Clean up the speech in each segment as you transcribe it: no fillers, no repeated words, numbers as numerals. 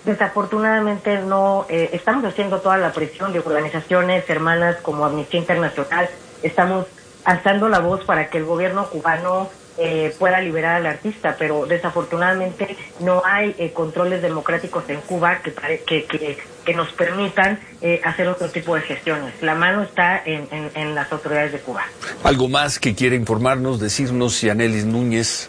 Desafortunadamente no estamos haciendo toda la presión de organizaciones hermanas como Amnistía Internacional, estamos alzando la voz para que el gobierno cubano pueda liberar al artista, pero desafortunadamente no hay controles democráticos en Cuba que nos permitan hacer otro tipo de gestiones. La mano está en las autoridades de Cuba. ¿Algo más que quiere informarnos, decirnos, Yanelis Núñez?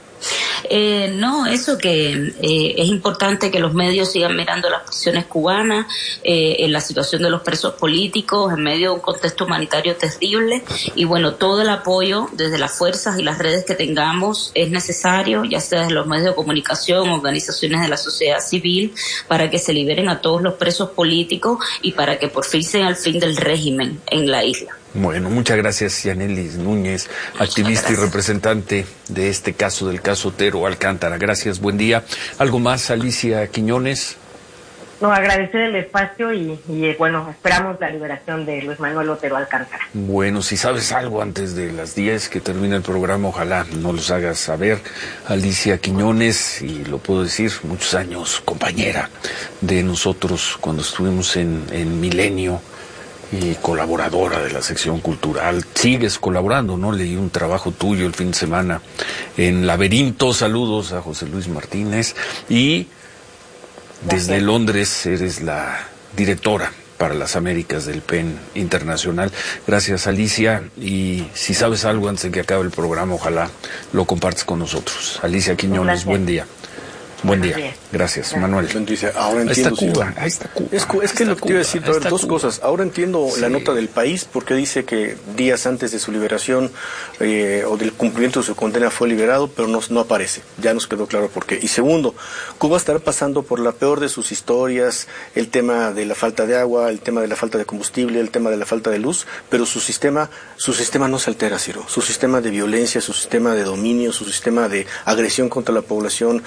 No, eso que es importante que los medios sigan mirando las posiciones cubanas, en la situación de los presos políticos, en medio de un contexto humanitario terrible, y bueno, todo el apoyo desde las fuerzas y las redes que tengamos es necesario, ya sea desde los medios de comunicación, organizaciones de la sociedad civil, para que se liberen a todos los presos políticos y para que por fin sea el fin del régimen en la isla. Bueno, muchas gracias, Yanelis Núñez, activista y representante de este caso, del caso Otero Alcántara. Gracias, buen día. ¿Algo más, Alicia Quiñones? No, agradecer el espacio y bueno, esperamos la liberación de Luis Manuel Otero Alcántara. Bueno, si sabes algo antes de las 10 que termine el programa, ojalá nos los hagas saber. Alicia Quiñones, y lo puedo decir, muchos años compañera de nosotros cuando estuvimos en Milenio, y colaboradora de la sección cultural. Sigues colaborando, ¿no? Leí un trabajo tuyo el fin de semana en Laberinto. Saludos a José Luis Martínez. Y desde Londres eres la directora para las Américas del PEN Internacional. Gracias, Alicia. Y si sabes algo antes de que acabe el programa, ojalá lo compartes con nosotros. Alicia Quiñones, buen día. Buen día. Gracias, Manuel. Dice, ahora entiendo. Ahí está Cuba. Es que lo que te iba a decir, dos cosas. Ahora entiendo la nota del País, porque dice que días antes de su liberación o del cumplimiento de su condena fue liberado, pero no aparece. Ya nos quedó claro por qué. Y segundo, Cuba estará pasando por la peor de sus historias, el tema de la falta de agua, el tema de la falta de combustible, el tema de la falta de luz, pero su sistema no se altera, Ciro. Su sistema de violencia, su sistema de dominio, su sistema de agresión contra la población,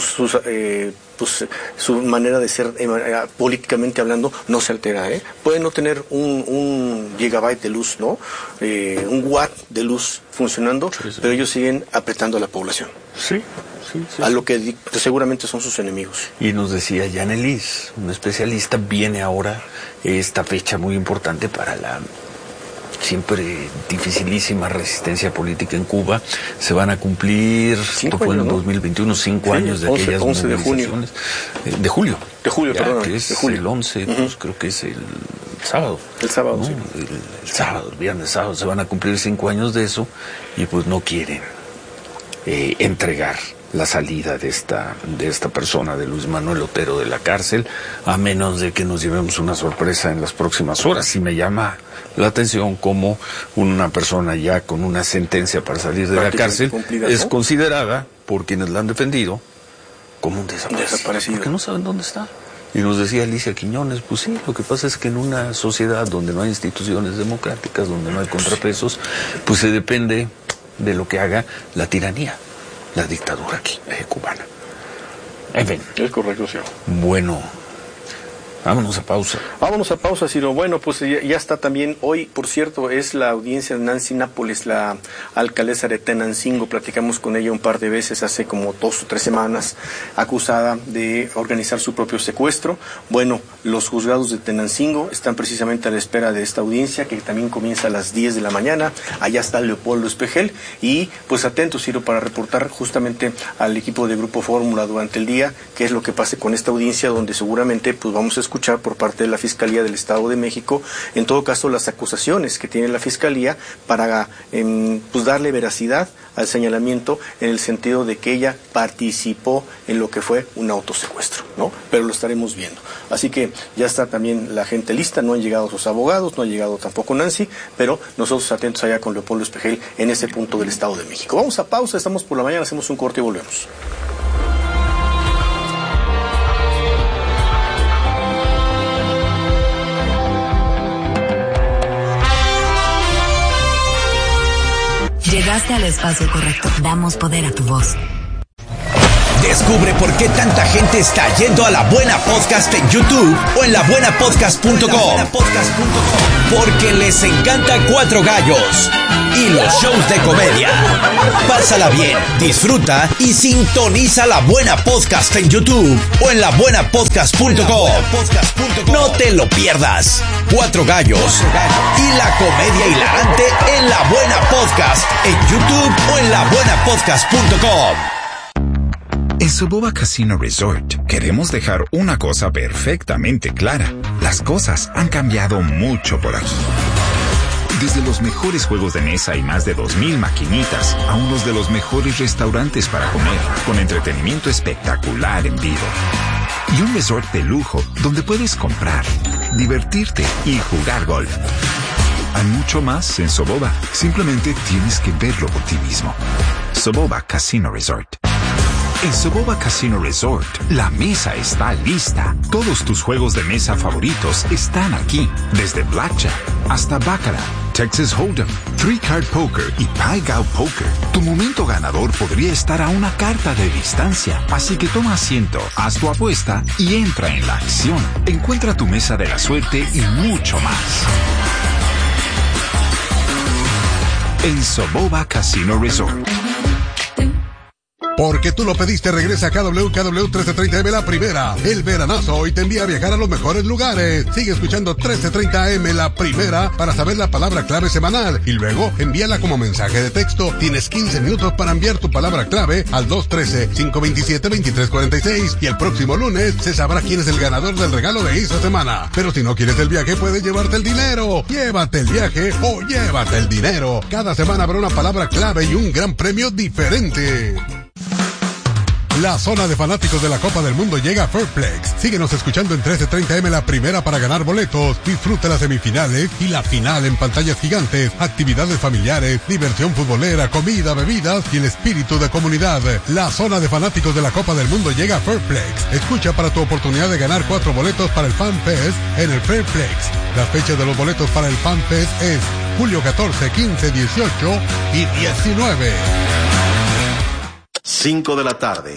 su manera de ser políticamente hablando no se altera. Pueden no tener un gigabyte de luz, ¿no? Un watt de luz funcionando, pero ellos siguen apretando a la población. Sí. A lo que seguramente son sus enemigos. Y nos decía Yanelis, un especialista, viene ahora esta fecha muy importante para la siempre dificilísima resistencia política en Cuba. Se van a cumplir, esto fue en 2021, 5 años de aquellas 11 movilizaciones. De julio. De julio, perdón. Que es el 11, pues creo que es el sábado. El sábado, ¿no? sí. El sábado, el viernes sábado, se van a cumplir 5 años de eso y pues no quieren entregar la salida de esta persona, de Luis Manuel Otero, de la cárcel, a menos de que nos llevemos una sorpresa en las próximas horas. Y me llama la atención cómo una persona ya con una sentencia para salir de la cárcel es considerada, por quienes la han defendido, como un desaparecido. Porque no saben dónde está. Y nos decía Alicia Quiñones, pues sí, lo que pasa es que en una sociedad donde no hay instituciones democráticas, donde no hay contrapesos, pues se depende de lo que haga la tiranía, la dictadura aquí, cubana. En fin. Es correcto, sí. Bueno, vámonos a pausa. Vámonos a pausa, Ciro. Bueno, pues ya está también hoy, por cierto, es la audiencia de Nancy Nápoles, la alcaldesa de Tenancingo. Platicamos con ella un par de veces hace como 2 o 3 semanas, acusada de organizar su propio secuestro. Bueno, los juzgados de Tenancingo están precisamente a la espera de esta audiencia, que también comienza a las 10 de la mañana. Allá está Leopoldo Espejel y pues atentos, Ciro, para reportar justamente al equipo de Grupo Fórmula durante el día qué es lo que pase con esta audiencia, donde seguramente pues vamos a escuchar por parte de la Fiscalía del Estado de México, en todo caso, las acusaciones que tiene la Fiscalía para pues darle veracidad al señalamiento, en el sentido de que ella participó en lo que fue un autosecuestro, ¿no? Pero lo estaremos viendo. Así que ya está también la gente lista, no han llegado sus abogados, no ha llegado tampoco Nancy, pero nosotros atentos allá con Leopoldo Espejel en ese punto del Estado de México. Vamos a pausa, estamos por la mañana, hacemos un corte y volvemos. Llegaste al espacio correcto. Damos poder a tu voz. Descubre por qué tanta gente está yendo a La Buena Podcast en YouTube o en labuenapodcast.com. Porque les encanta Cuatro Gallos y los shows de comedia. Pásala bien, disfruta y sintoniza La Buena Podcast en YouTube o en labuenapodcast.com. No te lo pierdas. Cuatro Gallos y la comedia hilarante en La Buena Podcast en YouTube o en labuenapodcast.com. En Soboba Casino Resort queremos dejar una cosa perfectamente clara. Las cosas han cambiado mucho por aquí. Desde los mejores juegos de mesa y más de 2,000 maquinitas a unos de los mejores restaurantes para comer, con entretenimiento espectacular en vivo. Y un resort de lujo donde puedes comprar, divertirte y jugar golf. Hay mucho más en Soboba. Simplemente tienes que verlo por ti mismo. Soboba Casino Resort. En Soboba Casino Resort, la mesa está lista. Todos tus juegos de mesa favoritos están aquí. Desde Blackjack hasta Baccarat, Texas Hold'em, Three Card Poker y Pai Gow Poker. Tu momento ganador podría estar a una carta de distancia. Así que toma asiento, haz tu apuesta y entra en la acción. Encuentra tu mesa de la suerte y mucho más. En Soboba Casino Resort. Porque tú lo pediste, regresa a KW 1330M La Primera. El veranazo hoy te envía a viajar a los mejores lugares. Sigue escuchando 1330M La Primera para saber la palabra clave semanal y luego envíala como mensaje de texto. Tienes 15 minutos para enviar tu palabra clave al 213-527-2346 y el próximo lunes se sabrá quién es el ganador del regalo de esta semana. Pero si no quieres el viaje, puedes llevarte el dinero. Llévate el viaje o llévate el dinero. Cada semana habrá una palabra clave y un gran premio diferente. La zona de fanáticos de la Copa del Mundo llega a Fairplex. Síguenos escuchando en 1330M La Primera para ganar boletos. Disfruta las semifinales y la final en pantallas gigantes, actividades familiares, diversión futbolera, comida, bebidas y el espíritu de comunidad. La zona de fanáticos de la Copa del Mundo llega a Fairplex. Escucha para tu oportunidad de ganar 4 boletos para el Fan Fest en el Fairplex. Las fechas de los boletos para el Fan Fest es julio 14, 15, 18 y 19. 5 de la tarde.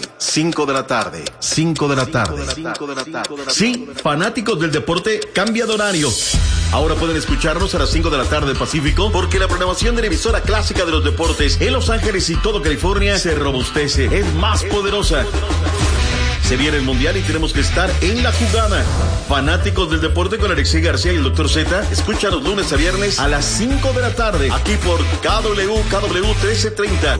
Sí, fanáticos del deporte, cambia de horario. Ahora pueden escucharnos a las 5 de la tarde Pacífico, porque la programación de la emisora clásica de los deportes en Los Ángeles y todo California se robustece, es más poderosa. Se viene el Mundial y tenemos que estar en la jugada. Fanáticos del deporte con Alexei García y el Dr. Z, escúchanos lunes a viernes a las 5 de la tarde, aquí por KW 1330.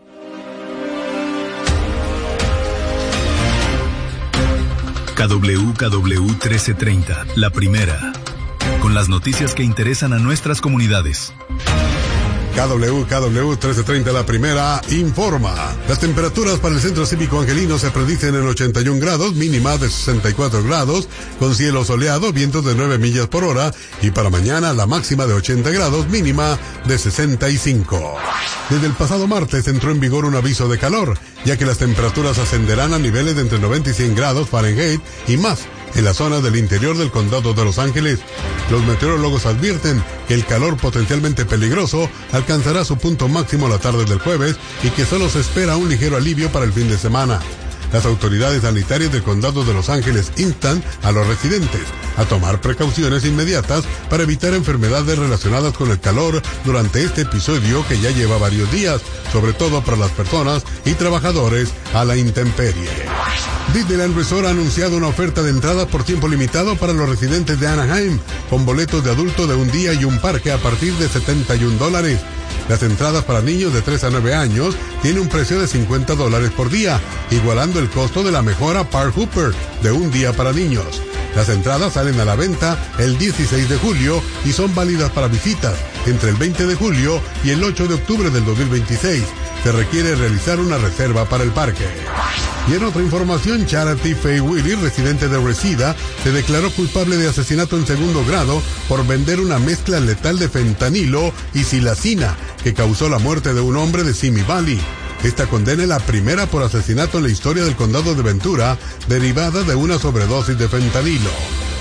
KW 1330, La Primera, con las noticias que interesan a nuestras comunidades. KW 1330 La Primera informa. Las temperaturas para el Centro Cívico Angelino se predicen en 81 grados, mínima de 64 grados, con cielo soleado, vientos de 9 millas por hora, y para mañana la máxima de 80 grados, mínima de 65. Desde el pasado martes entró en vigor un aviso de calor, ya que las temperaturas ascenderán a niveles de entre 90 y 100 grados Fahrenheit y más en las zonas del interior del condado de Los Ángeles. Los meteorólogos advierten que el calor potencialmente peligroso alcanzará su punto máximo la tarde del jueves y que solo se espera un ligero alivio para el fin de semana. Las autoridades sanitarias del condado de Los Ángeles instan a los residentes a tomar precauciones inmediatas para evitar enfermedades relacionadas con el calor durante este episodio que ya lleva varios días, sobre todo para las personas y trabajadores a la intemperie. Disneyland Resort ha anunciado una oferta de entrada por tiempo limitado para los residentes de Anaheim, con boletos de adulto de un día y un parque a partir de $71. Las entradas para niños de 3 a 9 años tienen un precio de $50 por día, igualando el costo de la mejora Park Hopper de un día para niños. Las entradas salen a la venta el 16 de julio y son válidas para visitas entre el 20 de julio y el 8 de octubre del 2026. Se requiere realizar una reserva para el parque. Y en otra información, Charity Faye Willy, residente de Reseda, se declaró culpable de asesinato en segundo grado por vender una mezcla letal de fentanilo y silacina que causó la muerte de un hombre de Simi Valley. Esta condena es la primera por asesinato en la historia del condado de Ventura, derivada de una sobredosis de fentanilo.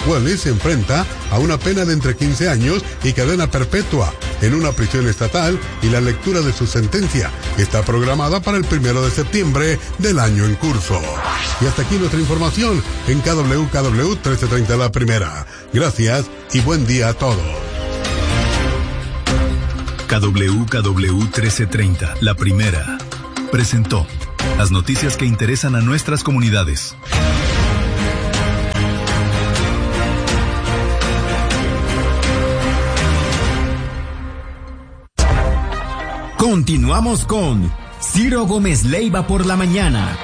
Wallis se enfrenta a una pena de entre 15 años y cadena perpetua en una prisión estatal, y la lectura de su sentencia está programada para el 1 de septiembre del año en curso. Y hasta aquí nuestra información en KW 1330 La Primera. Gracias y buen día a todos. KW 1330 La Primera presentó las noticias que interesan a nuestras comunidades. Continuamos con Ciro Gómez Leiva por la mañana.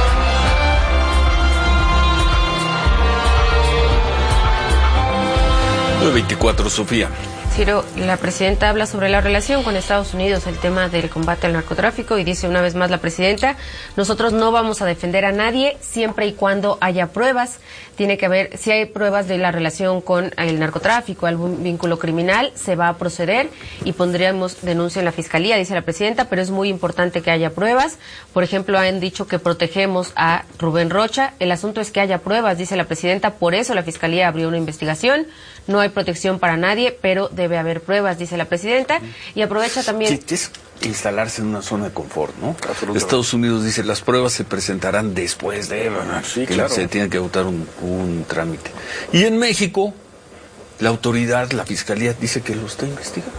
9:24, Sofía. Ciro, la presidenta habla sobre la relación con Estados Unidos, el tema del combate al narcotráfico, y dice una vez más la presidenta: nosotros no vamos a defender a nadie siempre y cuando haya pruebas. Tiene que haber, si hay pruebas de la relación con el narcotráfico, algún vínculo criminal, se va a proceder y pondríamos denuncia en la fiscalía, dice la presidenta, pero es muy importante que haya pruebas. Por ejemplo, han dicho que protegemos a Rubén Rocha. El asunto es que haya pruebas, dice la presidenta, por eso la fiscalía abrió una investigación. No hay protección para nadie, pero debe haber pruebas, dice la presidenta, y aprovecha también... Sí, es instalarse en una zona de confort, ¿no? Estados Unidos dice, las pruebas se presentarán después de... Sí, que claro. Se tiene que votar un trámite. Y en México, la autoridad, la fiscalía, dice que lo está investigando.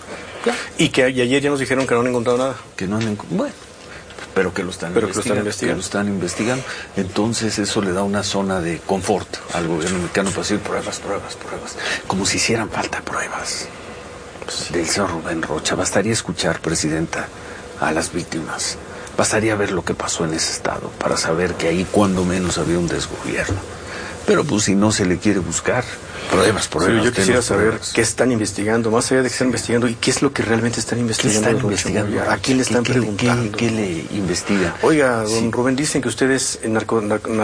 Y ayer ya nos dijeron que no han encontrado nada. Que no han encontrado... Bueno, pero que lo están investigando. Entonces eso le da una zona de confort al gobierno mexicano para decir pruebas, como si hicieran falta pruebas del señor Rubén Rocha. Bastaría escuchar, presidenta, a las víctimas, bastaría ver lo que pasó en ese estado para saber que ahí cuando menos había un desgobierno. Pero pues si no se le quiere buscar pruebas. Sí, yo quisiera saber qué están investigando, más allá de que están investigando, y qué es lo que realmente están investigando. ¿A quién le están preguntando? ¿Qué le investigan? Oiga, don Rubén, dicen que usted es narco.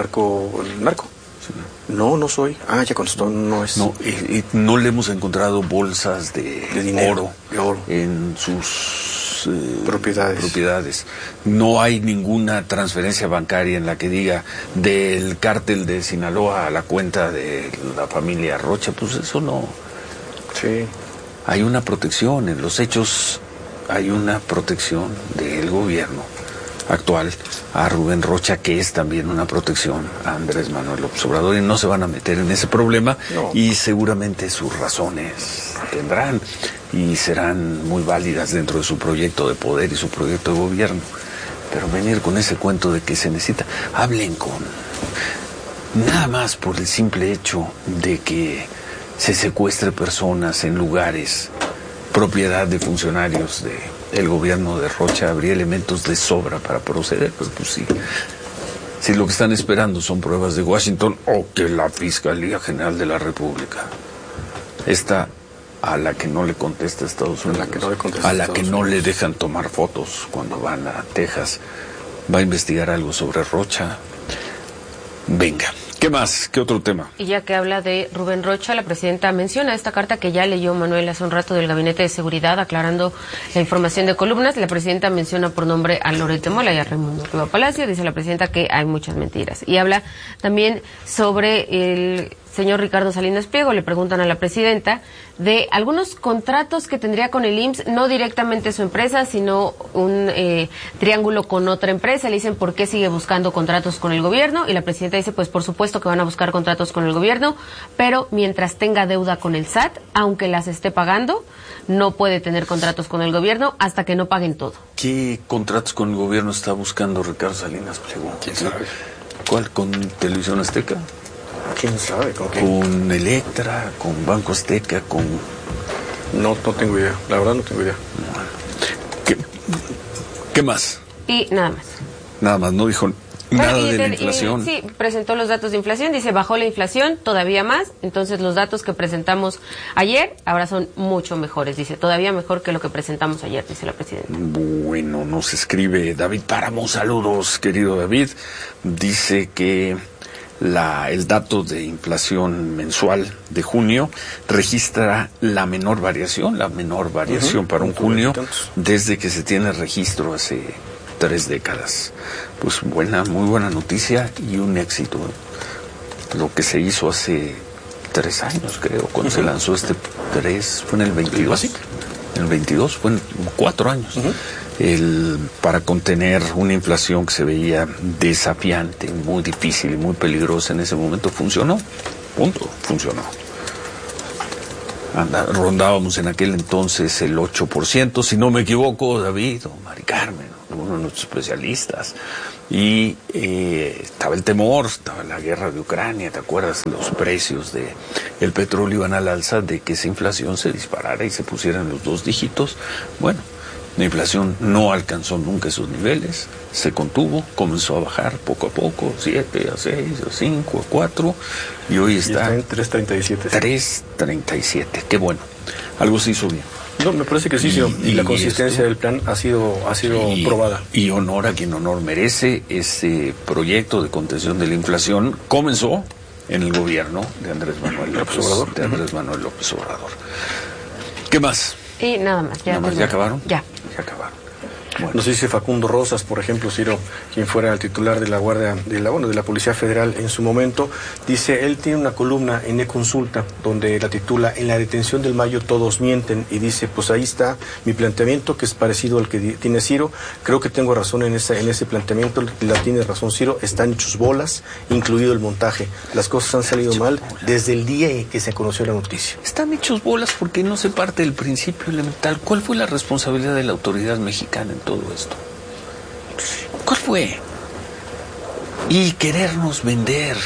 Sí. No soy. Ya contestó, no es. No, no le hemos encontrado bolsas de dinero, oro en sus propiedades. No hay ninguna transferencia bancaria en la que diga del cártel de Sinaloa a la cuenta de la familia Rocha. Pues eso no. Sí. Hay una protección en los hechos, hay una protección del gobierno actual a Rubén Rocha, que es también una protección a Andrés Manuel López Obrador, y no se van a meter en ese problema. No. Y seguramente sus razones tendrán y serán muy válidas dentro de su proyecto de poder y su proyecto de gobierno, pero venir con ese cuento de que se necesita, hablen con nada más por el simple hecho de que se secuestre personas en lugares propiedad de funcionarios del gobierno de Rocha, habría elementos de sobra para proceder. Pero pues sí, si lo que están esperando son pruebas de Washington o que la Fiscalía General de la República, esta a la que no le contesta Estados Unidos, a la que no le dejan tomar fotos cuando van a Texas, va a investigar algo sobre Rocha. Venga, ¿qué más? ¿Qué otro tema? Y ya que habla de Rubén Rocha, la presidenta menciona esta carta que ya leyó Manuel hace un rato del Gabinete de Seguridad, aclarando la información de columnas. La presidenta menciona por nombre a Loret de Mola y a Raimundo Riva Palacio. Dice la presidenta que hay muchas mentiras. Y habla también sobre el señor Ricardo Salinas Pliego. Le preguntan a la presidenta de algunos contratos que tendría con el IMSS, no directamente su empresa, sino un triángulo con otra empresa. Le dicen por qué sigue buscando contratos con el gobierno, y la presidenta dice pues por supuesto que van a buscar contratos con el gobierno, pero mientras tenga deuda con el SAT, aunque las esté pagando, no puede tener contratos con el gobierno hasta que no paguen todo. ¿Qué contratos con el gobierno está buscando Ricardo Salinas Pliego? ¿Quién sabe? ¿Cuál? ¿Con Televisión Azteca? ¿Quién sabe? ¿Con qué? ¿Con Electra? ¿Con Banco Azteca? ¿Con...? No tengo idea. La verdad no tengo idea. ¿Qué más? Y nada más. Nada más, no dijo nada de la inflación. Sí, presentó los datos de inflación, dice bajó la inflación todavía más, entonces los datos que presentamos ayer ahora son mucho mejores, dice, todavía mejor que lo que presentamos ayer, dice la presidenta. Bueno, nos escribe David Páramo, saludos, querido David, dice que el dato de inflación mensual de junio registra la menor variación para un junio desde que se tiene registro hace 3 décadas. Pues muy buena noticia y un éxito. Lo que se hizo hace 3 años, creo, cuando se lanzó fue en el 22. ¿Sí? En el 22, fue en 4 años. Para contener una inflación que se veía desafiante, muy difícil y muy peligrosa en ese momento, funcionó. Punto, funcionó. Rondábamos en aquel entonces el 8%, si no me equivoco, David o Mari Carmen, uno de nuestros especialistas. Y estaba el temor, estaba la guerra de Ucrania, ¿te acuerdas? Los precios del petróleo iban al alza, de que esa inflación se disparara y se pusiera en los 2 dígitos. Bueno, la inflación no alcanzó nunca esos niveles, se contuvo, comenzó a bajar poco a poco, 7, a 6, a 5, a 4, y hoy está en 3.37. 3.37, qué bueno, algo se hizo bien. No, me parece que sí, y la consistencia del plan ha sido probada. Y honor a quien honor merece. Ese proyecto de contención de la inflación comenzó en el gobierno de Andrés Manuel López Obrador. ¿Qué más? Y nada más. ¿Ya acabaron? Ya acabaron. Bueno. Nos dice Facundo Rosas, por ejemplo, Ciro, quien fuera el titular de la Guardia, de la Policía Federal en su momento, dice, él tiene una columna en E-Consulta donde la titula "En la detención del Mayo todos mienten", y dice, pues ahí está mi planteamiento, que es parecido al que tiene Ciro. Creo que tengo razón en ese planteamiento, la tiene razón Ciro, están hechos bolas, incluido el montaje. Las cosas han salido mal desde el día en que se conoció la noticia. Están hechos bolas porque no se parte del principio elemental. ¿Cuál fue la responsabilidad de la autoridad mexicana en todo esto? ¿Cuál fue? Y querernos vender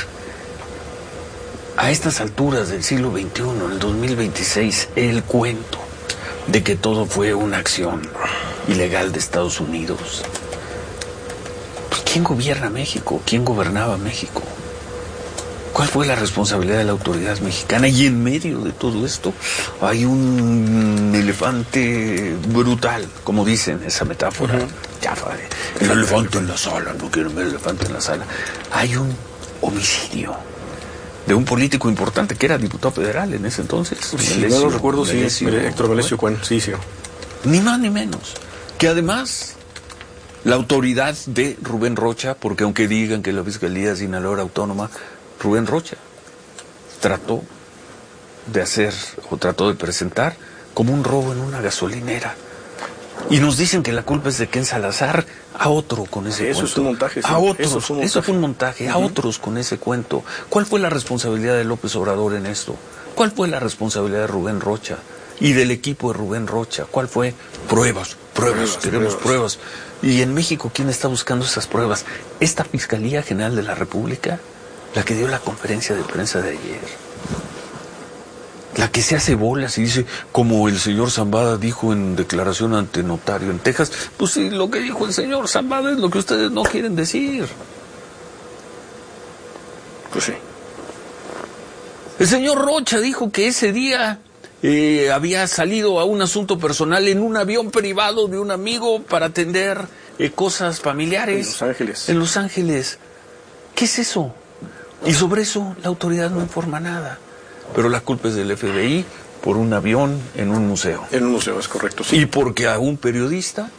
a estas alturas del siglo XXI, en el 2026, el cuento de que todo fue una acción ilegal de Estados Unidos. Pues, ¿quién gobierna México? ¿Quién gobernaba México? ¿Cuál fue la responsabilidad de la autoridad mexicana? Y en medio de todo esto hay un elefante brutal, como dicen esa metáfora. Ya, el elefante en la sala, no quiero ver el elefante en la sala. Hay un homicidio de un político importante que era diputado federal en ese entonces. Sí, no lo recuerdo, sí, Héctor Melesio Cuen, sí. Ni más ni menos. Que además la autoridad de Rubén Rocha, porque aunque digan que la Fiscalía de Sinaloa era autónoma, Rubén Rocha trató de presentar como un robo en una gasolinera. Y nos dicen que la culpa es de Ken Salazar, a otro con ese cuento. Eso es un montaje. A otros, eso fue un montaje, a otros con ese cuento. ¿Cuál fue la responsabilidad de López Obrador en esto? ¿Cuál fue la responsabilidad de Rubén Rocha y del equipo de Rubén Rocha? ¿Cuál fue? Pruebas, queremos pruebas. Y en México, ¿quién está buscando esas pruebas? Esta Fiscalía General de la República, la que dio la conferencia de prensa de ayer, la que se hace bolas y dice, como el señor Zambada dijo en declaración ante notario en Texas, pues sí, lo que dijo el señor Zambada es lo que ustedes no quieren decir. Pues sí. El señor Rocha dijo que ese día había salido a un asunto personal en un avión privado de un amigo para atender cosas familiares. En Los Ángeles. En Los Ángeles. ¿Qué es eso? Y sobre eso la autoridad no informa nada. Pero la culpa es del FBI por un avión en un museo. En un museo, es correcto, sí. Y porque a un periodista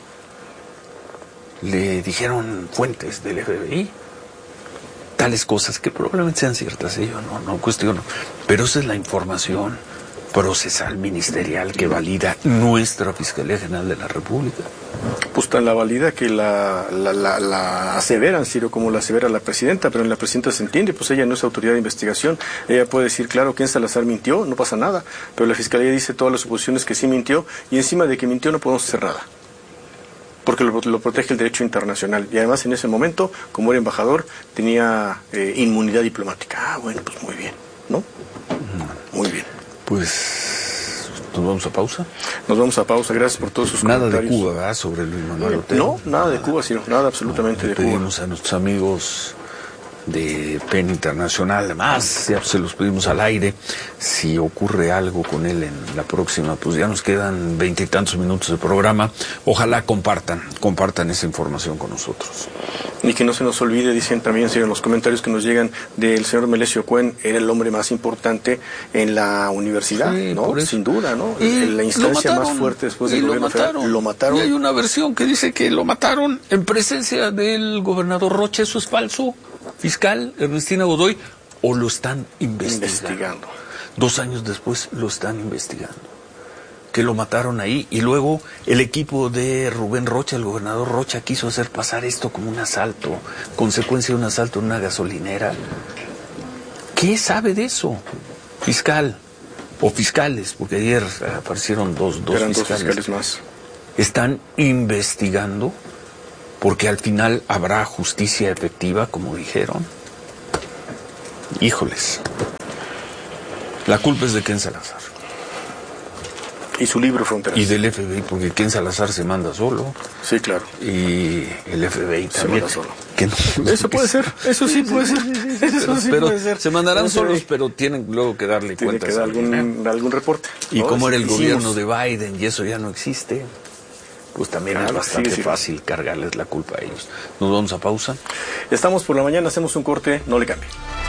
le dijeron fuentes del FBI tales cosas que probablemente sean ciertas, yo no cuestiono. Pero esa es la información procesal ministerial que valida nuestra Fiscalía General de la República. Pues tan la valida que la aseveran, Ciro, como la asevera la presidenta, pero en la presidenta se entiende, pues ella no es autoridad de investigación, ella puede decir, claro, que en Salazar mintió, no pasa nada, pero la Fiscalía dice todas las suposiciones que sí mintió, y encima de que mintió no podemos hacer nada, porque lo protege el derecho internacional, y además en ese momento, como era embajador, tenía inmunidad diplomática. Bueno, pues muy bien, ¿no? Muy bien. Pues, ¿nos vamos a pausa? Nos vamos a pausa, gracias por todos sus comentarios. Nada de Cuba, ¿verdad? Sobre Luis Manuel Otero. No, nada de Cuba, sino nada absolutamente de Cuba. Pedimos a nuestros amigos de PEN Internacional, además, ya se los pedimos al aire, si ocurre algo con él en la próxima, pues ya nos quedan 20 y tantos minutos de programa, ojalá compartan esa información con nosotros. Y que no se nos olvide, dicen también en los comentarios que nos llegan del señor Melesio Cuen, era el hombre más importante en la universidad, sí, ¿no? Sin duda, ¿no? La instancia más fuerte después del gobierno federal, lo mataron. Y hay una versión que dice que lo mataron en presencia del gobernador Rocha, ¿eso es falso? Fiscal Ernestina Godoy, o lo están investigando. 2 años después lo están investigando, que lo mataron ahí, y luego el equipo de Rubén Rocha, el gobernador Rocha, quiso hacer pasar esto como un asalto, consecuencia de un asalto en una gasolinera. ¿Qué sabe de eso? Fiscal, o fiscales, porque ayer aparecieron dos fiscales más. Están investigando, porque al final habrá justicia efectiva, como dijeron. Híjoles. La culpa es de Ken Salazar. Y su libro Fronteras. Y del FBI, porque Ken Salazar se manda solo. Sí, claro. Y el FBI también. Se manda solo. Que no, eso puede ser, eso sí puede ser. Eso sí puede ser. Se mandarán solos, pero tienen luego que darle cuenta. Tiene que dar algún reporte. Y como era el gobierno de Biden y eso ya no existe, pues también es bastante fácil cargarles la culpa a ellos. Nos vamos a pausa. Estamos por la mañana, hacemos un corte, no le cambie.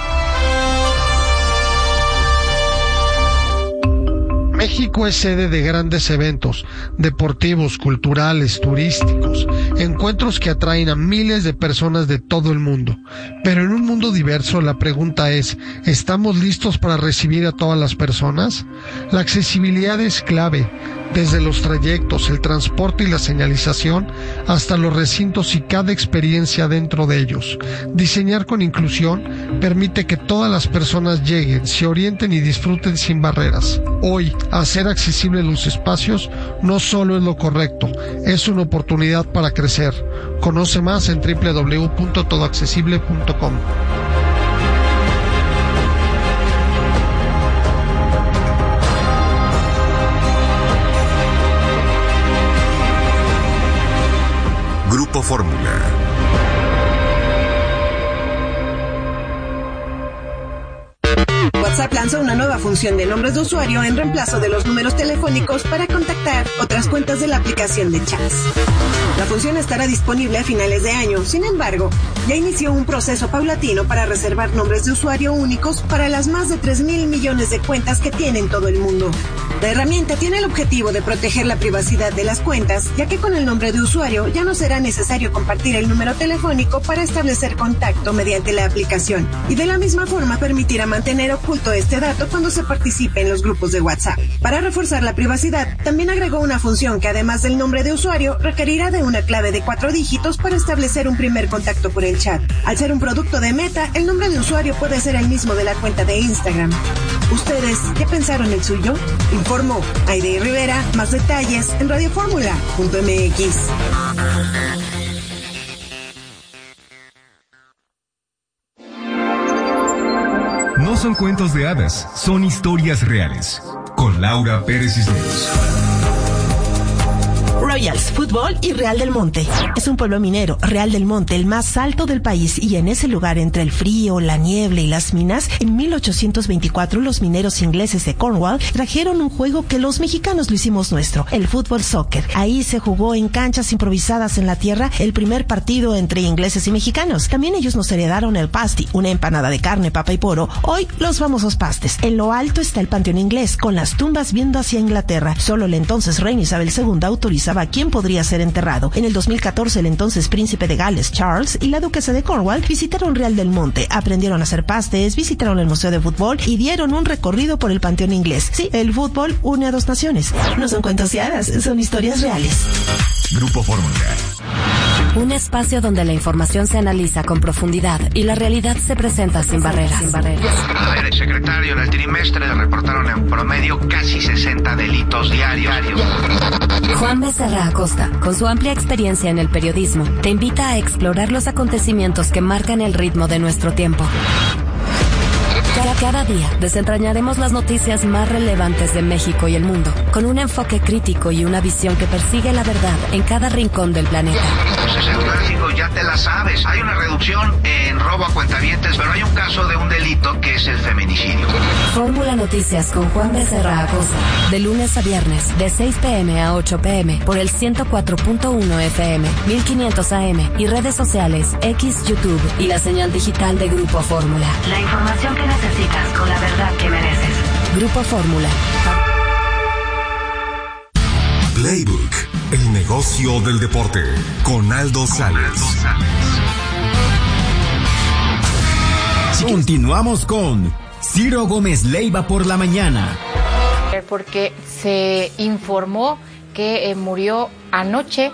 México es sede de grandes eventos deportivos, culturales, turísticos, encuentros que atraen a miles de personas de todo el mundo. Pero en un mundo diverso, la pregunta es, ¿estamos listos para recibir a todas las personas? La accesibilidad es clave, desde los trayectos, el transporte y la señalización, hasta los recintos y cada experiencia dentro de ellos. Diseñar con inclusión permite que todas las personas lleguen, se orienten y disfruten sin barreras. Hoy, hacer accesibles los espacios no solo es lo correcto, es una oportunidad para crecer. Conoce más en www.todoaccesible.com. Grupo Fórmula. WhatsApp lanzó una nueva función de nombres de usuario en reemplazo de los números telefónicos para contactar otras cuentas de la aplicación de chats. La función estará disponible a finales de año. Sin embargo, ya inició un proceso paulatino para reservar nombres de usuario únicos para las más de 3,000 millones de cuentas que tiene en todo el mundo. La herramienta tiene el objetivo de proteger la privacidad de las cuentas, ya que con el nombre de usuario ya no será necesario compartir el número telefónico para establecer contacto mediante la aplicación, y de la misma forma permitirá mantener oculto este dato cuando se participe en los grupos de WhatsApp. Para reforzar la privacidad, también agregó una función que, además del nombre de usuario, requerirá de una clave de 4 dígitos para establecer un primer contacto por el chat. Al ser un producto de Meta, el nombre de usuario puede ser el mismo de la cuenta de Instagram. ¿Ustedes ya pensaron el suyo? Informó Aide Rivera. Más detalles en radioformula.mx. No son cuentos de hadas, son historias reales. Con Laura Pérez Cisneros. Royals, Fútbol y Real del Monte. Es un pueblo minero, Real del Monte, el más alto del país, y en ese lugar, entre el frío, la niebla y las minas, en 1824 los mineros ingleses de Cornwall trajeron un juego que los mexicanos lo hicimos nuestro, el fútbol soccer. Ahí se jugó en canchas improvisadas en la tierra el primer partido entre ingleses y mexicanos. También ellos nos heredaron el pasty, una empanada de carne, papa y poro. Hoy los famosos pastes. En lo alto está el panteón inglés, con las tumbas viendo hacia Inglaterra. Solo la entonces reina Isabel II autorizaba a quién podría ser enterrado. En el 2014, el entonces príncipe de Gales, Charles, y la duquesa de Cornwall visitaron Real del Monte, aprendieron a hacer pastes, visitaron el museo de fútbol y dieron un recorrido por el panteón inglés. Sí, el fútbol une a dos naciones. No son cuentos de hadas, son historias reales. Grupo Fórmula. Un espacio donde la información se analiza con profundidad y la realidad se presenta sin barreras. A ver, secretario, en el trimestre reportaron en promedio casi 60 delitos diarios. Juan Becerra Acosta, con su amplia experiencia en el periodismo, te invita a explorar los acontecimientos que marcan el ritmo de nuestro tiempo. Cada día desentrañaremos las noticias más relevantes de México y el mundo, con un enfoque crítico y una visión que persigue la verdad en cada rincón del planeta. Entonces, el clásico ya te la sabes. Hay una reducción en robo a cuentavientes, pero hay un caso de un delito que es el feminicidio. Fórmula Noticias con Juan Becerra Acosta, de lunes a viernes, de 6 p.m. a 8 p.m. por el 104.1 FM, 1500 AM y redes sociales X, YouTube y la señal digital de Grupo Fórmula. La información que necesitas con la verdad que mereces. Grupo Fórmula. Playbook, el negocio del deporte, con Aldo Sales. Continuamos con Ciro Gómez Leiva por la mañana. Porque se informó que murió anoche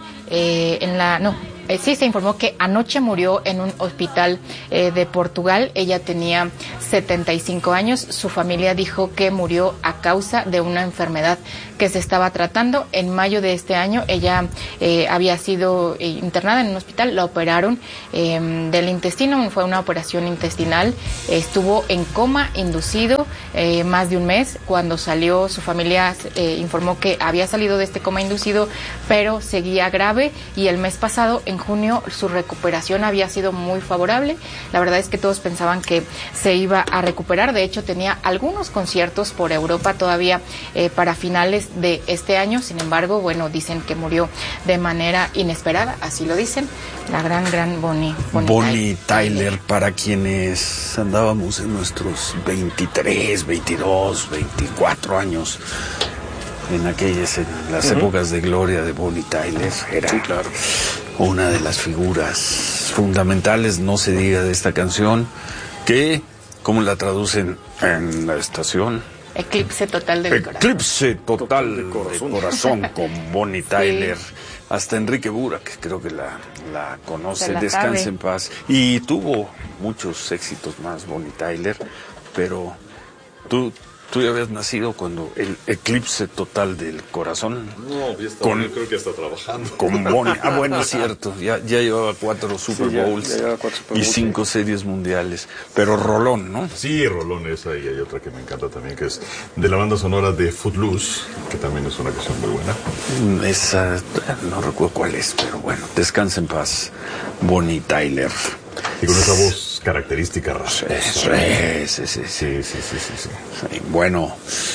se informó que anoche murió en un hospital de Portugal. Ella tenía 75 años. Su familia dijo que murió a causa de una enfermedad que se estaba tratando. En mayo de este año ella había sido internada en un hospital, la operaron del intestino, fue una operación intestinal, estuvo en coma inducido más de un mes. Cuando salió, su familia informó que había salido de este coma inducido, pero seguía grave, y el mes pasado, en junio, su recuperación había sido muy favorable. La verdad es que todos pensaban que se iba a recuperar. De hecho, tenía algunos conciertos por Europa todavía para finales de este año. Sin embargo, bueno, dicen que murió de manera inesperada, así lo dicen, la gran Bonnie Tyler, para quienes andábamos en nuestros 23, 22, 24 años, en las épocas de gloria de Bonnie Tyler, era una de las figuras fundamentales, no se diga, de esta canción, que, ¿cómo la traducen en la estación? Eclipse total del corazón. Eclipse total del corazón con Bonnie Tyler. Sí. Hasta Enrique Burak, creo que la conoce, descanse en paz. Y tuvo muchos éxitos más Bonnie Tyler, pero tú ya habías nacido cuando el eclipse total del corazón. No, ya estaba, yo creo que está trabajando. Con Bonnie. Bueno, es cierto. Ya llevaba 4 Super Bowls y 5 series mundiales. Pero rolón, ¿no? Sí, rolón esa, y hay otra que me encanta también, que es de la banda sonora de Footloose, que también es una canción muy buena. Esa, no recuerdo cuál es, pero bueno, descansa en paz, Bonnie Tyler. Y con esa voz característica, Sí. Bueno.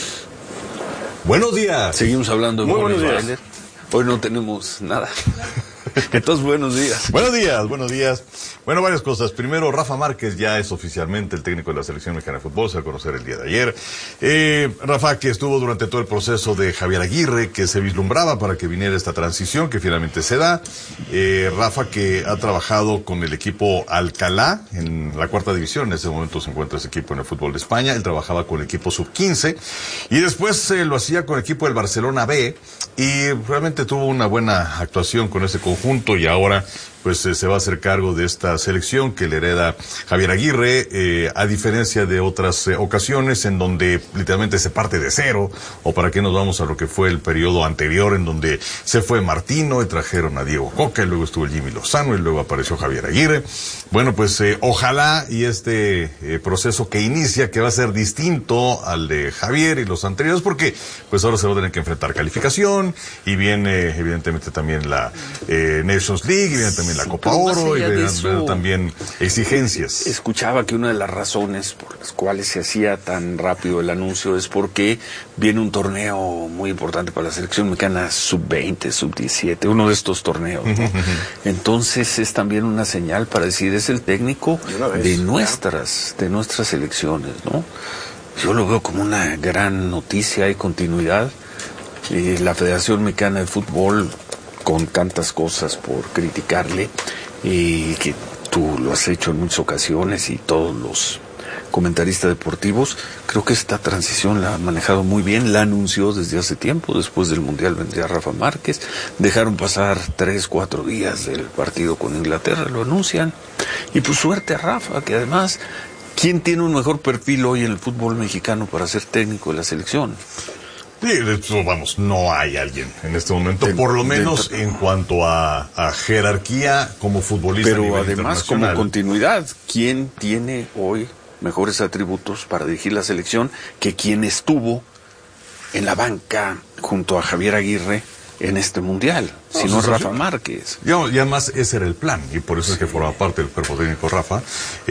Buenos días. Seguimos hablando de Bonnie Tyler. Hoy no tenemos nada. Entonces, buenos días. Buenos días. Bueno, varias cosas. Primero, Rafa Márquez ya es oficialmente el técnico de la Selección Mexicana de Fútbol, se va a conocer el día de ayer. Rafa, que estuvo durante todo el proceso de Javier Aguirre, que se vislumbraba para que viniera esta transición, que finalmente se da. Rafa, que ha trabajado con el equipo Alcalá en la 4ª división, en ese momento se encuentra ese equipo en el fútbol de España. Él trabajaba con el equipo sub-15 y después lo hacía con el equipo del Barcelona B, y realmente tuvo una buena actuación con ese conjunto, y ahora pues se va a hacer cargo de esta selección que le hereda Javier Aguirre, a diferencia de otras ocasiones en donde literalmente se parte de cero, o para qué nos vamos a lo que fue el periodo anterior, en donde se fue Martino y trajeron a Diego Coca, y luego estuvo el Jimmy Lozano, y luego apareció Javier Aguirre. Bueno, pues ojalá y este proceso que inicia, que va a ser distinto al de Javier y los anteriores, porque pues ahora se va a tener que enfrentar calificación, y viene evidentemente también la Nations League, y viene también la Copa Oro, y vienen también exigencias. Escuchaba que una de las razones por las cuales se hacía tan rápido el anuncio es porque viene un torneo muy importante para la selección mexicana, sub-20, sub-17, uno de estos torneos, ¿no? Entonces es también una señal para decir, es el técnico de nuestras selecciones, ¿no? Yo lo veo como una gran noticia y continuidad. La Federación Mexicana de Fútbol, con tantas cosas por criticarle, y que tú lo has hecho en muchas ocasiones, y todos los comentaristas deportivos, creo que esta transición la ha manejado muy bien, la anunció desde hace tiempo. Después del Mundial vendría Rafa Márquez, dejaron pasar 3-4 días del partido con Inglaterra, lo anuncian, y pues suerte a Rafa, que además, ¿quién tiene un mejor perfil hoy en el fútbol mexicano para ser técnico de la selección? Sí, vamos, no hay alguien en este momento, por lo menos en cuanto a jerarquía como futbolista. Pero además como continuidad, ¿quién tiene hoy mejores atributos para dirigir la selección que quien estuvo en la banca junto a Javier Aguirre en este mundial? Si no es Rafa Márquez. Y además ese era el plan, y por eso es que forma parte del cuerpo técnico Rafa.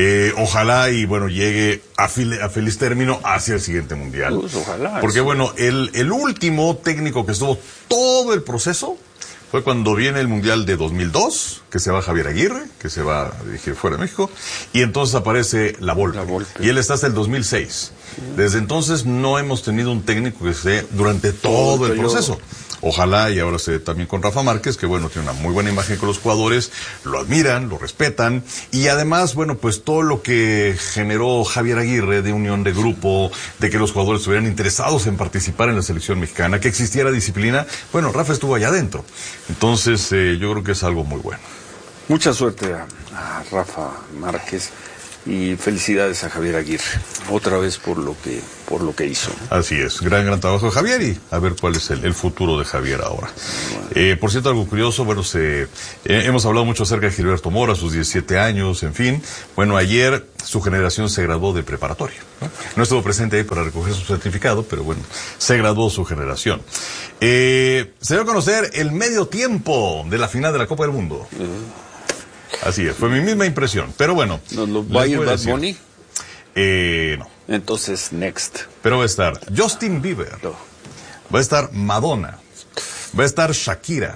Ojalá y bueno, llegue a feliz término hacia el siguiente mundial. Pues ojalá. Porque bueno, el último técnico que estuvo todo el proceso fue cuando viene el mundial de 2002, que se va Javier Aguirre, que se va a dirigir fuera de México, y entonces aparece La Volpe. Y él está hasta el 2006. Desde entonces no hemos tenido un técnico que esté durante todo el proceso. Ojalá, y ahora se también con Rafa Márquez, que bueno, tiene una muy buena imagen con los jugadores, lo admiran, lo respetan, y además, bueno, pues todo lo que generó Javier Aguirre de unión de grupo, de que los jugadores estuvieran interesados en participar en la selección mexicana, que existiera disciplina, bueno, Rafa estuvo allá adentro. Entonces, yo creo que es algo muy bueno. Mucha suerte a Rafa Márquez y felicidades a Javier Aguirre, otra vez por lo que hizo. Así es, gran trabajo de Javier, y a ver cuál es el futuro de Javier ahora. Por cierto, algo curioso, bueno, hemos hablado mucho acerca de Gilberto Mora, sus 17 años, en fin. Bueno, ayer su generación se graduó de preparatoria, ¿no? No estuvo presente ahí para recoger su certificado, pero bueno, se graduó su generación. Se dio a conocer el medio tiempo de la final de la Copa del Mundo. Así es, fue mi misma impresión, pero bueno. ¿Va a ir Bad Bunny? No. Entonces, next. Pero va a estar Justin Bieber, va a estar Madonna, va a estar Shakira.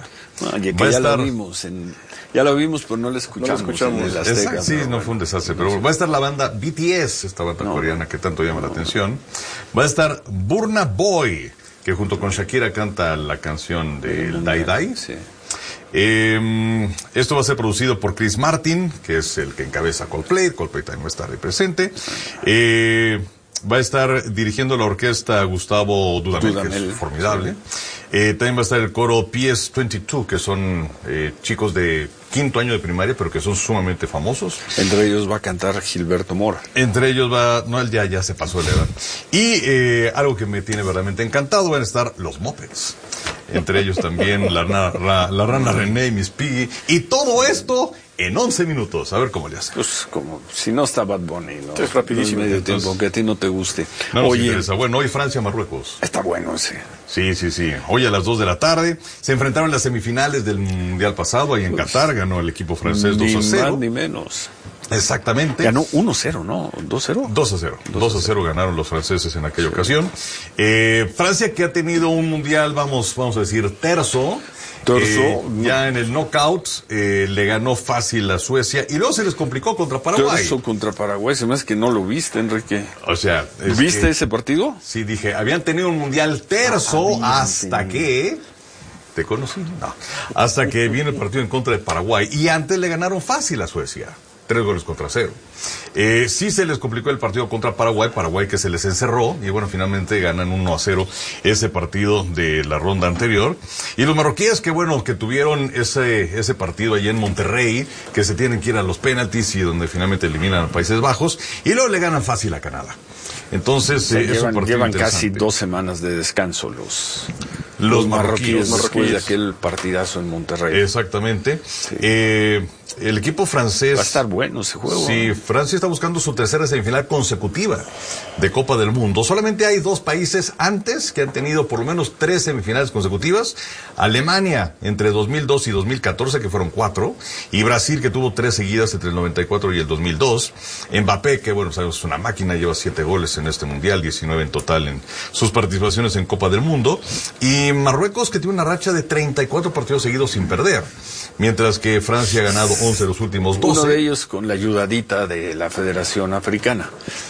Ya lo vimos, pero no lo escuchamos. En el Azteca, sí, no fue un desastre, pero va a estar la banda BTS, esta banda coreana que tanto llama la atención. Va a estar Burna Boy, que junto con Shakira canta la canción de Die Die. Sí. Esto va a ser producido por Chris Martin, que es el que encabeza Coldplay. Coldplay también va a estar ahí presente. Va a estar dirigiendo la orquesta Gustavo Dudamel, que es formidable. También va a estar el coro PS22, que son chicos de 5º año de primaria, pero que son sumamente famosos. Entre ellos va a cantar Gilberto Mora. Entre ellos él ya se pasó de la edad. Y algo que me tiene verdaderamente encantado, van a estar los Muppets. Entre ellos también la rana René y Miss Piggy. Y todo esto en 11 minutos. A ver cómo le hace. Pues como si no está Bad Bunny, ¿no? Es rapidísimo. Medio tiempo, aunque a ti no te guste. No nos interesa. Bueno, hoy Francia-Marruecos. Está bueno ese. Sí. Hoy a las 2 de la tarde se enfrentaron en las semifinales del Mundial pasado ahí en Qatar. Ganó el equipo francés 2-0. Ni más ni menos. Exactamente. Ganó 1-0, ¿no? 2-0. 2-0 ganaron los franceses en aquella ocasión. Francia, que ha tenido un mundial, vamos a decir, terso. Ya en el knockout le ganó fácil a Suecia y luego se les complicó contra Paraguay. Terso contra Paraguay, se me hace que no lo viste, Enrique. O sea, ¿viste ese partido? Sí, dije, habían tenido un mundial terso hasta que... ¿Te conocí? No. Hasta que viene el partido en contra de Paraguay y antes le ganaron fácil a Suecia. 3-0. Sí se les complicó el partido contra Paraguay que se les encerró, y bueno, finalmente ganan 1-0 ese partido de la ronda anterior. Y los marroquíes, que bueno, que tuvieron ese partido allí en Monterrey, que se tienen que ir a los penaltis y donde finalmente eliminan a Países Bajos, y luego le ganan fácil a Canadá. Entonces, llevan casi 2 semanas de descanso los marroquíes después de aquel partidazo en Monterrey. Exactamente. Sí. El equipo francés... Va a estar bueno ese juego. Sí, Francia está buscando su tercera semifinal consecutiva de Copa del Mundo. Solamente hay 2 países antes que han tenido por lo menos 3 semifinales consecutivas. Alemania entre 2002 y 2014, que fueron 4. Y Brasil, que tuvo 3 seguidas entre el 94 y el 2002. Mbappé, que bueno, sabemos, es una máquina, lleva 7 goles en este mundial, 19 en total en sus participaciones en Copa del Mundo. Y Marruecos, que tiene una racha de 34 partidos seguidos sin perder. Mientras que Francia ha ganado 11 de los últimos 12. Uno de ellos con la ayudadita de la Federación Africana.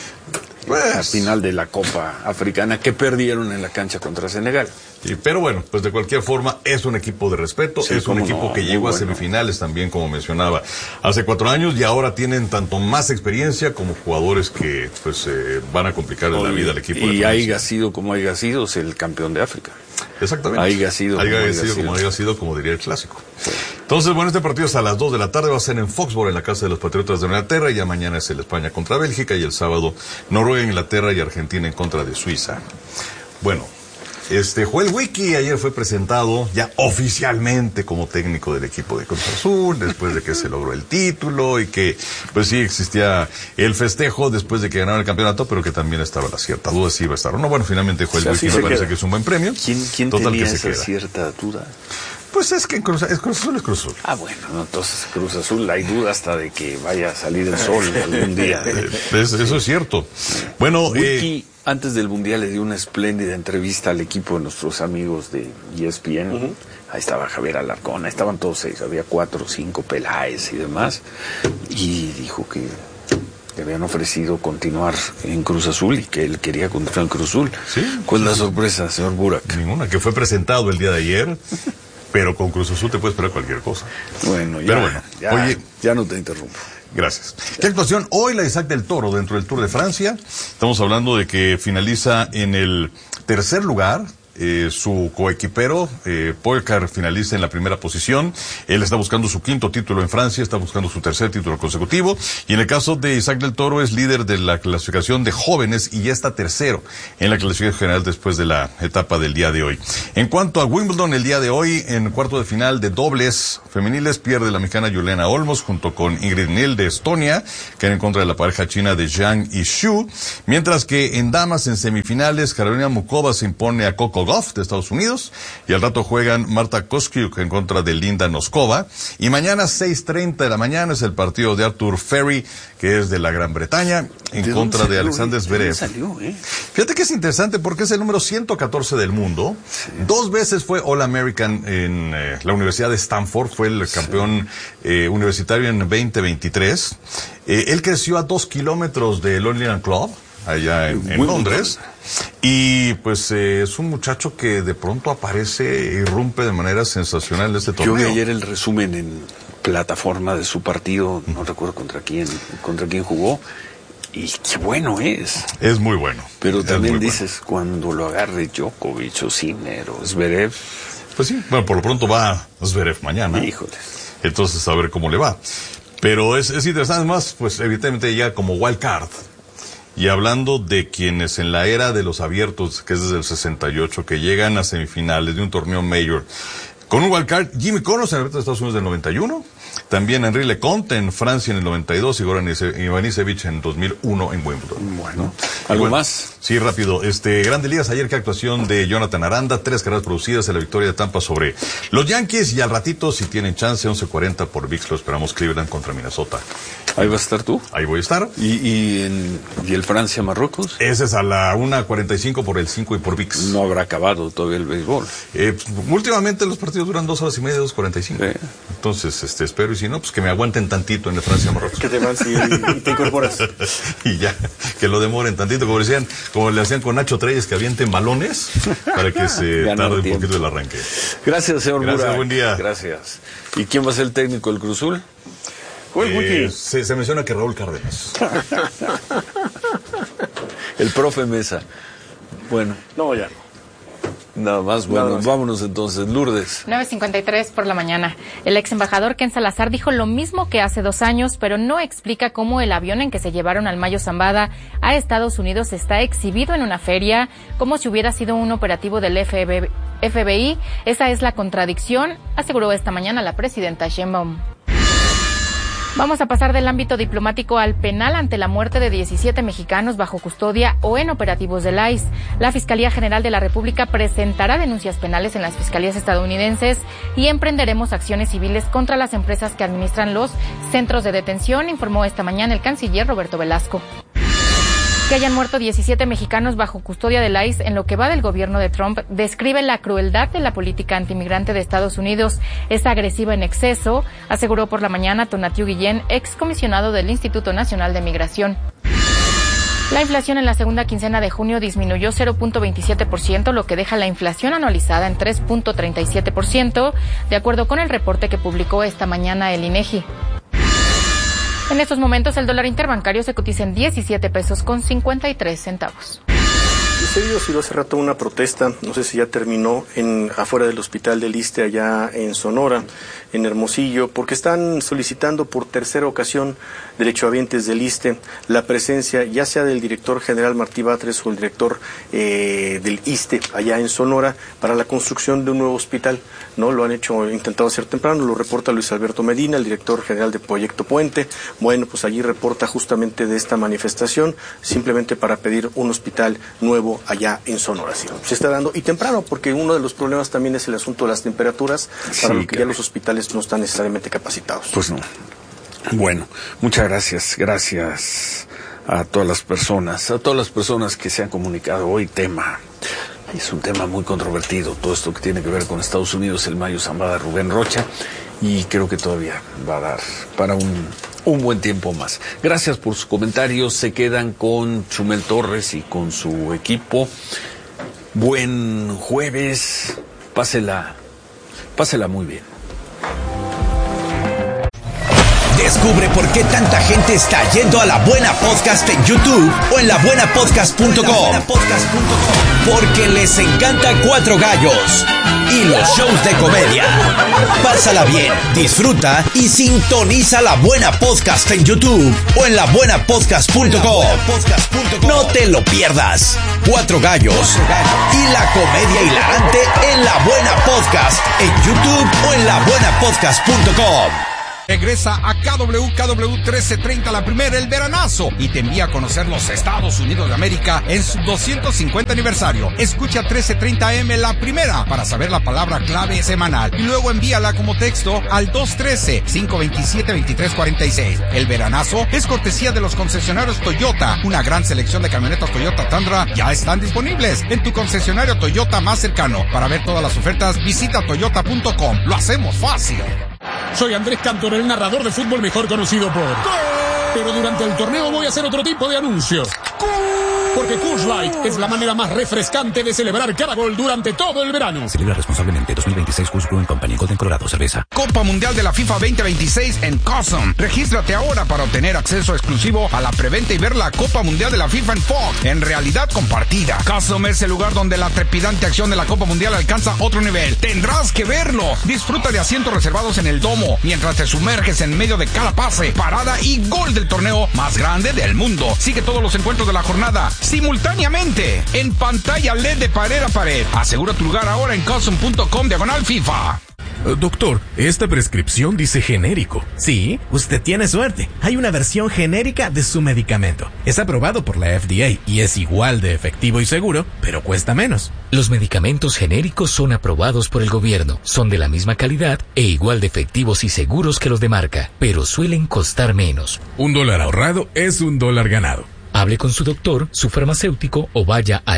Al final de la Copa Africana, que perdieron en la cancha contra Senegal. Sí, pero bueno, pues de cualquier forma es un equipo de respeto, sí, es un equipo que llegó a semifinales también, como mencionaba, hace 4 años, y ahora tienen tanto más experiencia como jugadores que pues van a complicar la vida al equipo. Y haya sido como haya sido, es el campeón de África. Exactamente. Haya sido como diría el clásico. Sí. Entonces, bueno, este partido es a las 2 de la tarde, va a ser en Foxborough, en la casa de los Patriotas de Inglaterra, y ya mañana es el España contra Bélgica, y el sábado Noruega, Inglaterra y Argentina en contra de Suiza. Bueno, Joel Wiki ayer fue presentado ya oficialmente como técnico del equipo de Cruz Azul, después de que se logró el título y que pues sí existía el festejo después de que ganaron el campeonato, pero que también estaba la cierta duda si iba a estar o no. Bueno, finalmente Joel Wiki me parece que es un buen premio. ¿Quién Total tenía que se esa queda. cierta duda? Pues es que Cruz Azul es Cruz Azul. Ah, bueno, no, entonces Cruz Azul hay duda hasta de que vaya a salir el sol algún día. Eso es cierto. Bueno, Wiki antes del Mundial le dio una espléndida entrevista al equipo de nuestros amigos de ESPN. Ahí estaba Javier Alarcón, ahí estaban todos 6, había 4 o 5 Peláez y demás. Y dijo que Le habían ofrecido continuar en Cruz Azul y que él quería continuar en Cruz Azul. ¿Sí? ¿Cuál es la sorpresa, señor Burak? Ninguna, que fue presentado el día de ayer, pero con Cruz Azul te puede esperar cualquier cosa. Bueno, ya, pero bueno, oye, ya no te interrumpo. Gracias. ¿Qué actuación hoy la Isaac del Toro dentro del Tour de Francia? Estamos hablando de que finaliza en el tercer lugar. Su coequipero, Pogačar, finaliza en la primera posición. Él está buscando su quinto título en Francia, está buscando su tercer título consecutivo. Y en el caso de Isaac del Toro, es líder de la clasificación de jóvenes y ya está tercero en la clasificación general después de la etapa del día de hoy. En cuanto a Wimbledon, el día de hoy, en cuarto de final de dobles femeniles, pierde la mexicana Juliana Olmos junto con Ingrid Niel de Estonia, que en contra de la pareja china de Zhang y Xu. Mientras que en damas, en semifinales, Carolina Mukova se impone a Coco Gauff de Estados Unidos, y al rato juegan Marta Kostyuk en contra de Linda Noskova, y mañana 6:30 de la mañana es el partido de Arthur Ferry, que es de la Gran Bretaña, en contra de Alexander Zverev. Fíjate que es interesante porque es el número 114 del mundo, 2 veces fue All American en la Universidad de Stanford, fue el campeón universitario en 2023, él creció a 2 kilómetros del All England Club, allá en Londres, y pues es un muchacho que de pronto aparece e irrumpe de manera sensacional en este torneo. Yo vi ayer el resumen en plataforma de su partido, no recuerdo contra quién jugó, y qué bueno es. Es muy bueno. Pero también dices, cuando lo agarre Djokovic o Sinner o Zverev. Pues sí, bueno, por lo pronto va Zverev mañana. Híjoles. Entonces a ver cómo le va. Pero es interesante, además, pues evidentemente ya como wild card. Y hablando de quienes en la era de los abiertos, que es desde el 68, que llegan a semifinales de un torneo mayor, con un wildcard, Jimmy Connors en el abierto de Estados Unidos del 91, también Henri Leconte en Francia en el 92 y Goran Ivanisevic en 2001 en Wimbledon. Bueno, ¿algo más? Sí, rápido. Grandes Ligas, ayer qué actuación de Jonathan Aranda, 3 carreras producidas en la victoria de Tampa sobre los Yankees, y al ratito, si tienen chance, 11:40 por ViX, lo esperamos, Cleveland contra Minnesota. ¿Ahí vas a estar tú? Ahí voy a estar. ¿Y el Francia-Marruecos? Ese es a la 1:45 por el 5 y por ViX. No habrá acabado todavía el béisbol. Últimamente los partidos duran 2 horas y media, 2:45. Sí. Entonces, espero, y si no, pues que me aguanten tantito en el Francia-Marruecos. Que te van y te incorporas. Y ya, que lo demoren tantito, como le hacían con Nacho Treyes, que avienten balones para que se tarde un poquito el arranque. Gracias, señor Burak. Gracias, buen día. Gracias. ¿Y quién va a ser el técnico del Cruz Azul? Se menciona que Raúl Cárdenas. El profe Mesa. Bueno. No, ya no. Nada más, bueno, vámonos entonces, Lourdes. 9:53 por la mañana. El ex embajador Ken Salazar dijo lo mismo que hace 2 años, pero no explica cómo el avión en que se llevaron al Mayo Zambada a Estados Unidos está exhibido en una feria, como si hubiera sido un operativo del FBI. Esa es la contradicción, aseguró esta mañana la presidenta Sheinbaum. Vamos a pasar del ámbito diplomático al penal ante la muerte de 17 mexicanos bajo custodia o en operativos del ICE. La Fiscalía General de la República presentará denuncias penales en las fiscalías estadounidenses y emprenderemos acciones civiles contra las empresas que administran los centros de detención, informó esta mañana el canciller Roberto Velasco. Que hayan muerto 17 mexicanos bajo custodia del ICE en lo que va del gobierno de Trump describe la crueldad de la política antimigrante de Estados Unidos. Es agresiva en exceso, aseguró por la mañana Tonatiu Guillén, excomisionado del Instituto Nacional de Migración. La inflación en la segunda quincena de junio disminuyó 0.27%, lo que deja la inflación anualizada en 3.37%, de acuerdo con el reporte que publicó esta mañana el INEGI. En estos momentos el dólar interbancario se cotiza en 17 pesos con 53 centavos. Se dio hace rato una protesta, no sé si ya terminó, afuera del hospital del ISSSTE allá en Sonora, en Hermosillo, porque están solicitando por tercera ocasión derechohabientes del ISSSTE la presencia ya sea del director general Martí Batres o el director del ISSSTE allá en Sonora para la construcción de un nuevo hospital. No lo han intentado hacer temprano, lo reporta Luis Alberto Medina, el director general de Proyecto Puente. Bueno, pues allí reporta justamente de esta manifestación, simplemente para pedir un hospital nuevo allá en Sonora. Sí, se está dando, y temprano, porque uno de los problemas también es el asunto de las temperaturas, para lo que ya los hospitales no están necesariamente capacitados. Pues no. Bueno, muchas gracias. Gracias a todas las personas que se han comunicado hoy. Es un tema muy controvertido, todo esto que tiene que ver con Estados Unidos, el Mayo Zambada, Rubén Rocha, y creo que todavía va a dar para un un buen tiempo más. Gracias por sus comentarios. Se quedan con Chumel Torres y con su equipo. Buen jueves. Pásela muy bien. Descubre por qué tanta gente está yendo a La Buena Podcast en YouTube o en labuenapodcast.com. Porque les encanta Cuatro Gallos y los shows de comedia. Pásala bien, disfruta y sintoniza La Buena Podcast en YouTube o en labuenapodcast.com. No te lo pierdas. Cuatro Gallos y la comedia hilarante en La Buena Podcast en YouTube o en labuenapodcast.com. Regresa a KW 1330 La Primera, el veranazo, y te envía a conocer los Estados Unidos de América en su 250 aniversario. Escucha 1330 AM La Primera para saber la palabra clave semanal y luego envíala como texto al 213-527-2346. El veranazo es cortesía de los concesionarios Toyota. Una gran selección de camionetas Toyota Tundra ya están disponibles en tu concesionario Toyota más cercano. Para ver todas las ofertas, visita toyota.com. Lo hacemos fácil. Soy Andrés Cantor, el narrador de fútbol mejor conocido por... Pero durante el torneo voy a hacer otro tipo de anuncios. Porque Coors Light es la manera más refrescante de celebrar cada gol durante todo el verano. Celebra responsablemente. 2026 Coors Brewing Company, Golden, Colorado, cerveza. Copa Mundial de la FIFA 2026 en Custom. Regístrate ahora para obtener acceso exclusivo a la preventa y ver la Copa Mundial de la FIFA en Fox, en realidad compartida. Custom es el lugar donde la trepidante acción de la Copa Mundial alcanza otro nivel. Tendrás que verlo. Disfruta de asientos reservados en el domo, mientras te sumerges en medio de cada pase, parada y gol del torneo más grande del mundo. Sigue todos los encuentros de la jornada simultáneamente en pantalla LED de pared a pared. Asegura tu lugar ahora en custom.com/FIFA. Doctor, esta prescripción dice genérico. Sí, usted tiene suerte. Hay una versión genérica de su medicamento. Es aprobado por la FDA y es igual de efectivo y seguro, pero cuesta menos. Los medicamentos genéricos son aprobados por el gobierno, son de la misma calidad e igual de efectivos y seguros que los de marca, pero suelen costar menos. $1 ahorrado es $1 ganado. Hable con su doctor, su farmacéutico o vaya a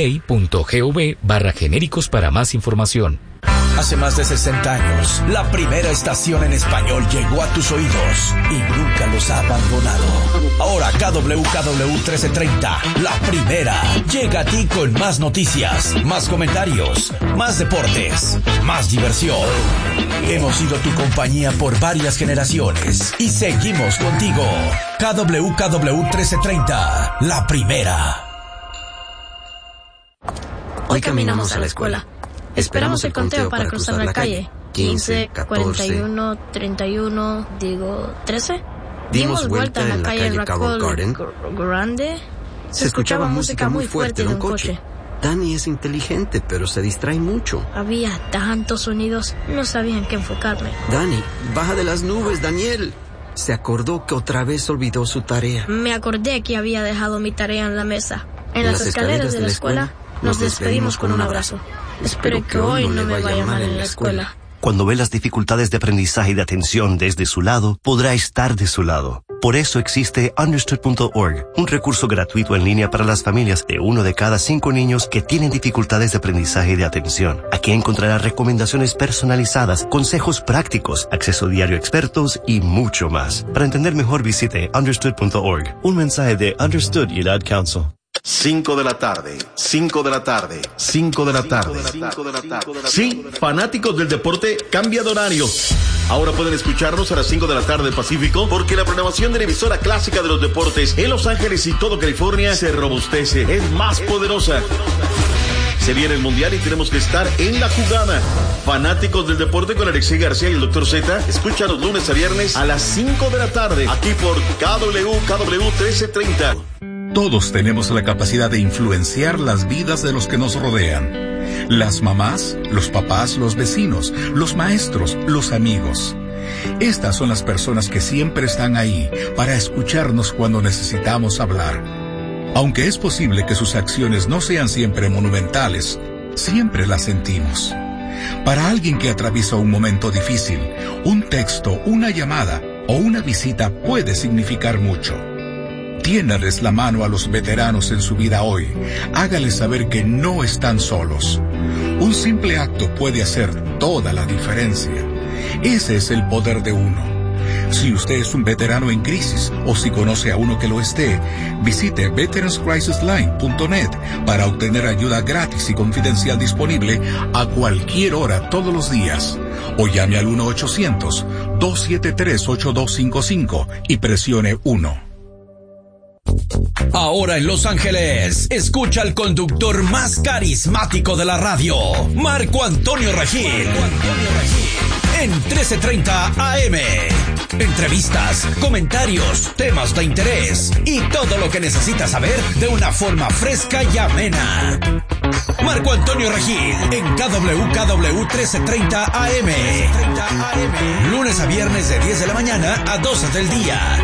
fda.gov/genéricos para más información. Hace más de 60 años, la primera estación en español llegó a tus oídos y nunca los ha abandonado. Ahora KW 1330, la primera, llega a ti con más noticias, más comentarios, más deportes, más diversión. Hemos sido tu compañía por varias generaciones y seguimos contigo. KW 1330, la primera. Hoy caminamos a la escuela. Esperamos el conteo para cruzar la calle. 15, 41, 31, 13. Dimos vuelta en la calle Raccoon Grande. Se escuchaba música muy fuerte de un coche. Dani es inteligente, pero se distrae mucho. Había tantos sonidos, no sabía en qué enfocarme. Dani, baja de las nubes, Daniel. Se acordó que otra vez olvidó su tarea. Me acordé que había dejado mi tarea en la mesa. En las escaleras de la escuela nos despedimos con un abrazo. Espero que hoy no me vaya mal en la escuela. Cuando ve las dificultades de aprendizaje y de atención desde su lado, podrá estar de su lado. Por eso existe Understood.org, un recurso gratuito en línea para las familias de 1 de cada 5 niños que tienen dificultades de aprendizaje y de atención. Aquí encontrará recomendaciones personalizadas, consejos prácticos, acceso diario a expertos y mucho más. Para entender mejor, visite Understood.org. Un mensaje de Understood y el Ad Council. 5 de la tarde, 5 de la tarde, 5 de la tarde. Sí, fanáticos del deporte, cambia de horario. Ahora pueden escucharnos a las 5 de la tarde Pacífico, porque la programación de la emisora clásica de los deportes en Los Ángeles y todo California se robustece, es más poderosa. Se viene el Mundial y tenemos que estar en la jugada. Fanáticos del deporte con Alexei García y el Dr. Z, escucha los lunes a viernes a las 5 de la tarde, aquí por KW 1330. Todos tenemos la capacidad de influenciar las vidas de los que nos rodean. Las mamás, los papás, los vecinos, los maestros, los amigos. Estas son las personas que siempre están ahí para escucharnos cuando necesitamos hablar. Aunque es posible que sus acciones no sean siempre monumentales, siempre las sentimos. Para alguien que atraviesa un momento difícil, un texto, una llamada o una visita puede significar mucho. Tiéndanles la mano a los veteranos en su vida hoy. Háganles saber que no están solos. Un simple acto puede hacer toda la diferencia. Ese es el poder de uno. Si usted es un veterano en crisis o si conoce a uno que lo esté, visite veteranscrisisline.net para obtener ayuda gratis y confidencial disponible a cualquier hora todos los días. O llame al 1-800-273-8255 y presione 1. Ahora en Los Ángeles, escucha al conductor más carismático de la radio, Marco Antonio Regil. En 1330 AM. Entrevistas, comentarios, temas de interés y todo lo que necesitas saber de una forma fresca y amena. Marco Antonio Regil en KWKW 1330 AM. Lunes a viernes de 10 de la mañana a 12 del día.